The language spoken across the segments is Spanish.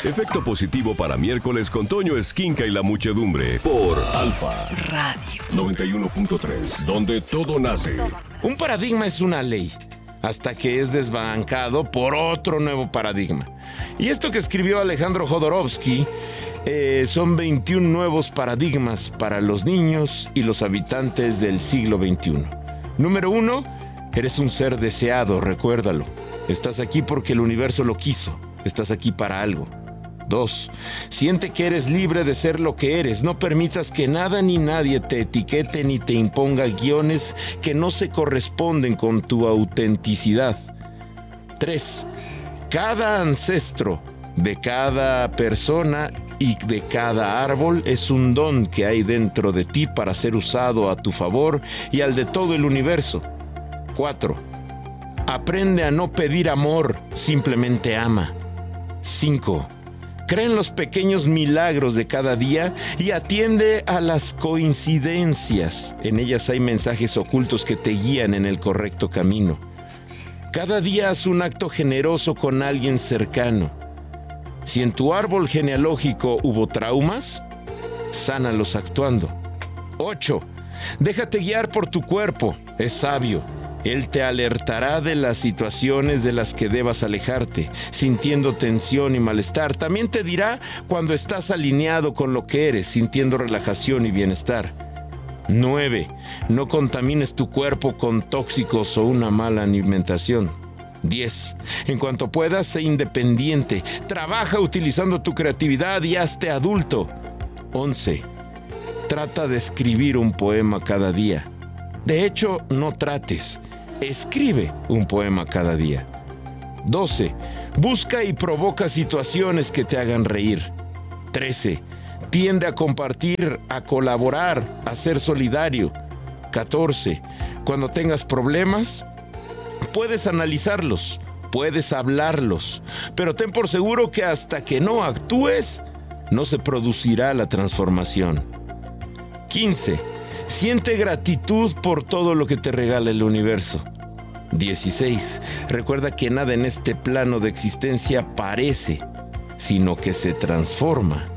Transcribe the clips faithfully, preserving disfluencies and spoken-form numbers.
Efecto positivo para miércoles con Toño Esquinca y la muchedumbre por Alfa Radio noventa y uno punto tres, donde todo nace. Un paradigma es una ley, hasta que es desbancado por otro nuevo paradigma. Y esto que escribió Alejandro Jodorowsky eh, son veintiún nuevos paradigmas para los niños y los habitantes del siglo veintiuno. Número uno, eres un ser deseado, recuérdalo. Estás aquí porque el universo lo quiso. Estás aquí para algo. Dos, siente que eres libre de ser lo que eres. No permitas que nada ni nadie te etiquete ni te imponga guiones que no se corresponden con tu autenticidad. Tres, cada ancestro de cada persona y de cada árbol es un don que hay dentro de ti para ser usado a tu favor y al de todo el universo. Cuatro, aprende a no pedir amor, simplemente ama. Cinco, cree en los pequeños milagros de cada día y atiende a las coincidencias. En ellas hay mensajes ocultos que te guían en el correcto camino. Cada día haz un acto generoso con alguien cercano. Si en tu árbol genealógico hubo traumas, sánalos actuando. Ocho, déjate guiar por tu cuerpo, es sabio. Él te alertará de las situaciones de las que debas alejarte, sintiendo tensión y malestar. También te dirá cuando estás alineado con lo que eres, sintiendo relajación y bienestar. Nueve, no contamines tu cuerpo con tóxicos o una mala alimentación. Diez, en cuanto puedas, sé independiente. Trabaja utilizando tu creatividad y hazte adulto. Once, trata de escribir un poema cada día. De hecho, no trates. Escribe un poema cada día. doce. Busca y provoca situaciones que te hagan reír. trece. Tiende a compartir, a colaborar, a ser solidario. catorce. Cuando tengas problemas, puedes analizarlos, puedes hablarlos, pero ten por seguro que hasta que no actúes, no se producirá la transformación. quince. Siente gratitud por todo lo que te regala el universo. dieciséis. Recuerda que nada en este plano de existencia parece, sino que se transforma.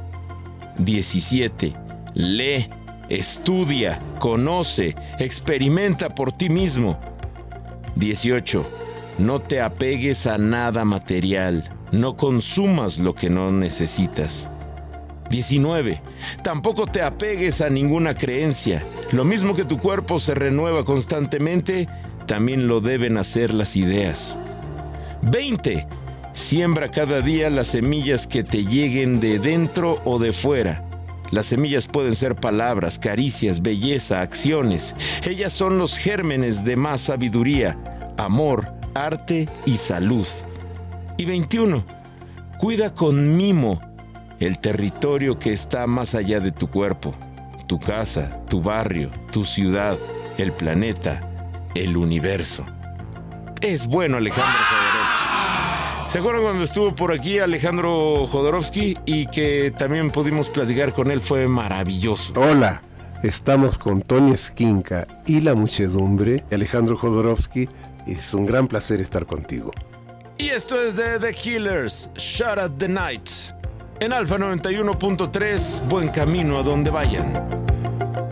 diecisiete. Lee, estudia, conoce, experimenta por ti mismo. dieciocho. No te apegues a nada material. No consumas lo que no necesitas. diecinueve. Tampoco te apegues a ninguna creencia. Lo mismo que tu cuerpo se renueva constantemente, también lo deben hacer las ideas. veinte. Siembra cada día las semillas que te lleguen de dentro o de fuera. Las semillas pueden ser palabras, caricias, belleza, acciones. Ellas son los gérmenes de más sabiduría, amor, arte y salud. Y veintiuno. Cuida con mimo el territorio que está más allá de tu cuerpo, tu casa, tu barrio, tu ciudad, el planeta, el universo. Es bueno Alejandro Jodorowsky. ¿Se acuerdan cuando estuvo por aquí Alejandro Jodorowsky y que también pudimos platicar con él? Fue maravilloso. Hola, estamos con Toño Esquinca y la muchedumbre. Alejandro Jodorowsky, es un gran placer estar contigo. Y esto es de The Killers, Shut Up the Night. En Alfa noventa y uno punto tres, buen camino a donde vayan.